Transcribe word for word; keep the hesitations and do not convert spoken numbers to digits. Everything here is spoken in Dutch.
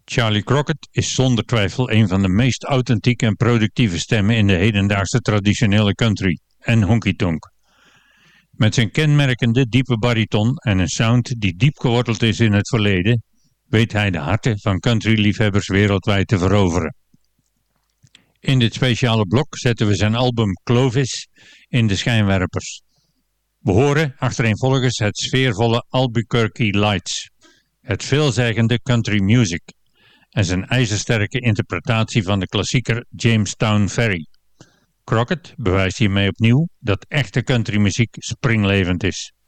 Charlie Crockett is zonder twijfel een van de meest authentieke en productieve stemmen in de hedendaagse traditionele country en honky-tonk. Met zijn kenmerkende diepe bariton en een sound die diep geworteld is in het verleden, weet hij de harten van country-liefhebbers wereldwijd te veroveren. In dit speciale blok zetten we zijn album Clovis in de schijnwerpers. We horen achtereenvolgens het sfeervolle Albuquerque Lights, het veelzeggende country music en zijn ijzersterke interpretatie van de klassieker Jamestown Ferry. Crockett bewijst hiermee opnieuw dat echte countrymuziek springlevend is.